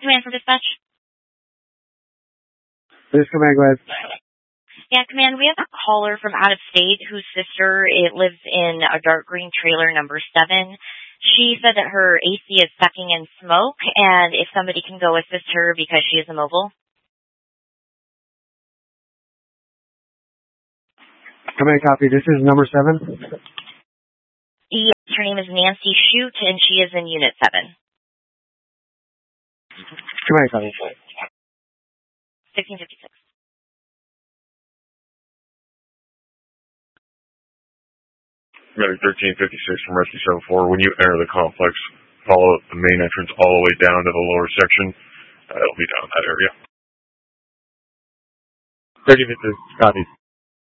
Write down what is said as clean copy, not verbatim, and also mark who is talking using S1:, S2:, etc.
S1: Command for dispatch.
S2: This command, go ahead.
S1: Yeah, Command, we have a caller from out of state whose sister lives in a dark green trailer number 7. She said that her AC is sucking in smoke, and if somebody can go assist her because she is immobile.
S2: Command copy. This is number 7.
S1: Yes, her name is Nancy Shute, and she is in Unit 7.
S2: Command copy.
S1: 1656.
S3: Medic 1356 from Rescue 74. When you enter the complex, follow the main entrance all the way down to the lower section. It'll be down that area.
S2: 1356. Copy.